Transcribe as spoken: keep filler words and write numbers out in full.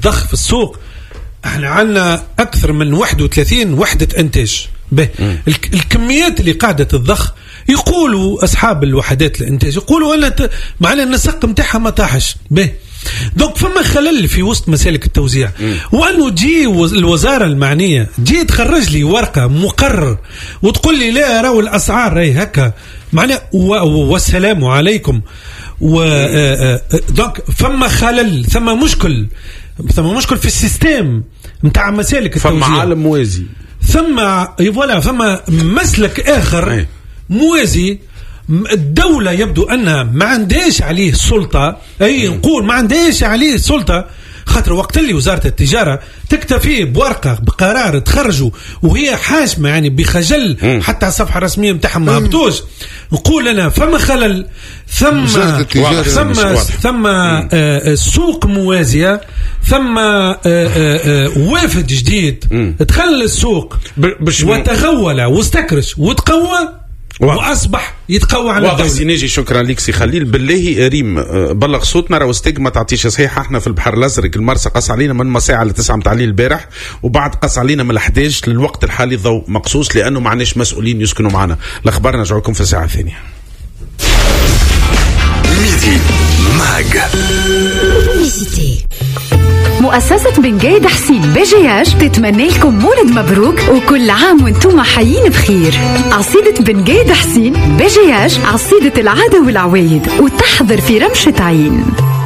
ضخ في السوق. احنا عندنا اكثر من واحد وثلاثين وحده انتاج به. الكميات اللي قاعده تضخ يقولوا اصحاب الوحدات الانتاج يقولوا انا ت... معنا النسق نتاعها ما طاحش به. دونك فما خلل في وسط مسالك التوزيع. وانه تجي الوزاره المعنيه تجي تخرج لي ورقه مقرر وتقول لي لا راهو الاسعار راهي هكا معناه والسلام عليكم. و دونك فما خلل، ثم مشكل ثم مشكل في السيستم نتاع مسالك التوزيع. فما عالم موازي، ثم فوالا فما مسلك اخر موازي. الدولة يبدو أنها ما عندهاش عليه سلطة، أي نقول ما عندهاش عليه سلطة، خاطر وقت اللي وزارة التجارة تكتفي بورقة بقرار تخرجوا وهي حاشمة يعني بخجل مم. حتى الصفحة الرسمية متاعهم ما هبطوش. نقول أنا فما خلل، ثم ثم ثم آه سوق موازية، ثم آه آه وافد جديد مم. دخل السوق وتغول واستكرش وتقوى واصبح يتقوى على الدولة. سيناجي شكرا لك سي خليل. بالله ريم بلغ صوتنا، راهو ستيك ما تعطيش صحيحه. احنا في البحر الازرق المرسى قص علينا من مساعة لتسعة متاع الليل البارح، وبعد قص علينا من الحداش للوقت الحالي الضوء مقصوص لانه ما عندناش مسؤولين يسكنوا معنا. الاخبار نرجع لكم في الساعه الثانيه. ميدي ماج. مؤسسة بن جايد حسين بجياج تتمنى لكم مولد مبروك وكل عام وانتم حيين بخير. عصيدة بن جايد حسين بجياج، عصيدة العادة والعوايد، وتحضر في رمشة عين.